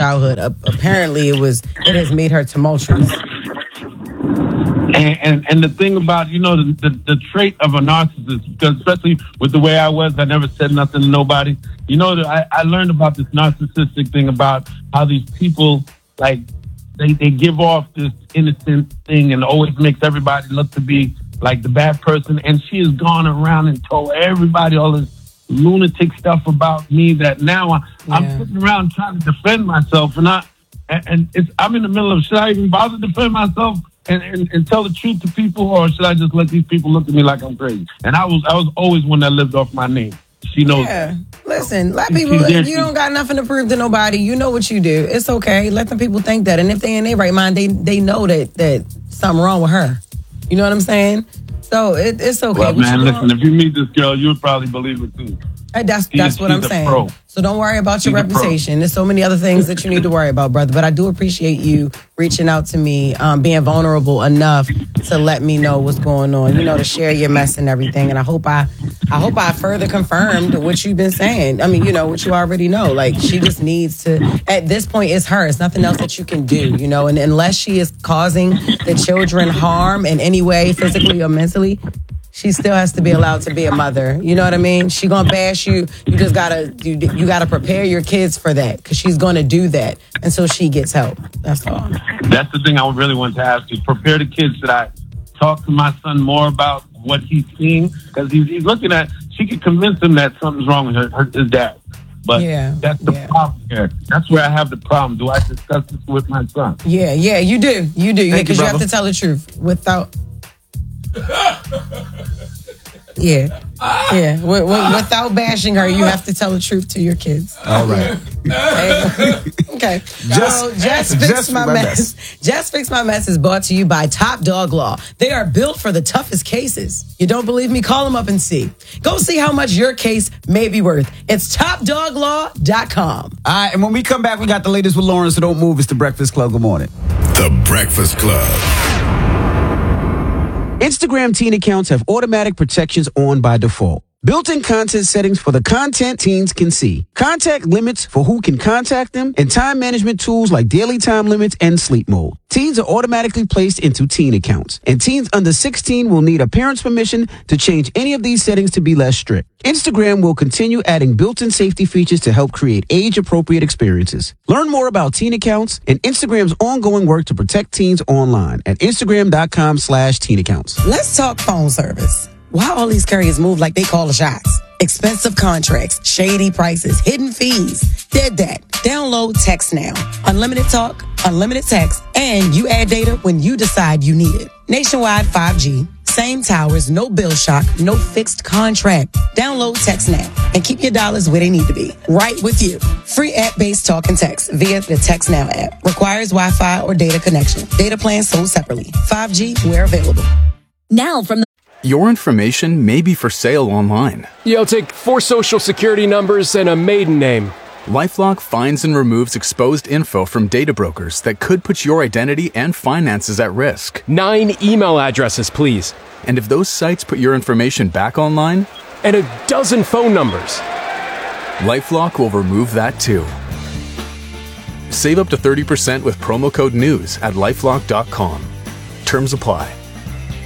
childhood. Apparently, it has made her tumultuous. And the thing about, the trait of a narcissist, because especially with the way I was, I never said nothing to nobody. I learned about this narcissistic thing about how these people, like, they give off this innocent thing and always makes everybody look to be like the bad person. And she has gone around and told everybody all this lunatic stuff about me that now I'm sitting around trying to defend myself. I'm in the middle of, should I even bother to defend myself? And tell the truth to people, or should I just let these people look at me like I'm crazy? And I was always one that lived off my name. She knows. Yeah. Listen, let people. You don't got nothing to prove to nobody. You know what you do. It's okay. Let them people think that. And if they in their right mind, they know that something wrong with her. You know what I'm saying? So it's okay. Well, man, listen. If you meet this girl, you'll probably believe it too. That's what I'm saying. Pro. So don't worry about your reputation. There's so many other things that you need to worry about, brother. But I do appreciate you reaching out to me, being vulnerable enough to let me know what's going on, to share your mess and everything. And I hope I further confirmed what you've been saying. I mean, what you already know. Like, she just needs to, at this point, it's her. It's nothing else that you can do, and unless she is causing the children harm in any way, physically or mentally, she still has to be allowed to be a mother. You know what I mean? She gonna bash you. You just you gotta prepare your kids for that, because she's gonna do that until she gets help. That's all. That's the thing I really want to ask you. Prepare the kids. Should I talk to my son more about what he's seeing? Because he's looking at, she could convince him that something's wrong with his dad. But that's the problem here. That's where I have the problem. Do I discuss this with my son? Yeah, you do. Because you have to tell the truth without... Without bashing her, you have to tell the truth to your kids. All right. Okay. Just Fix My Mess. Just Fix My Mess is brought to you by Top Dog Law. They are built for the toughest cases. You don't believe me? Call them up and see. Go see how much your case may be worth. It's topdoglaw.com. All right, and when we come back, we got the latest with Lauren, so don't move. It's The Breakfast Club. Good morning. The Breakfast Club. Instagram teen accounts have automatic protections on by default. Built-in content settings for the content teens can see. Contact limits for who can contact them, and time management tools like daily time limits and sleep mode. Teens are automatically placed into teen accounts, and teens under 16 will need a parent's permission to change any of these settings to be less strict. Instagram will continue adding built-in safety features to help create age-appropriate experiences. Learn more about teen accounts and Instagram's ongoing work to protect teens online at Instagram.com/teen accounts. Let's talk phone service. Why all these carriers move like they call the shots? Expensive contracts, shady prices, hidden fees. Dead that. Download Text Now. Unlimited talk, unlimited text, and you add data when you decide you need it. Nationwide 5G. Same towers, no bill shock, no fixed contract. Download Text Now and keep your dollars where they need to be. Right with you. Free app-based talk and text via the Text Now app. Requires Wi-Fi or data connection. Data plans sold separately. 5G where available. Now from the... Your information may be for sale online. Yo, take 4 social security numbers and a maiden name. LifeLock finds and removes exposed info from data brokers that could put your identity and finances at risk. 9 email addresses, please. And if those sites put your information back online? And a dozen phone numbers. LifeLock will remove that too. Save up to 30% with promo code NEWS at LifeLock.com. Terms apply.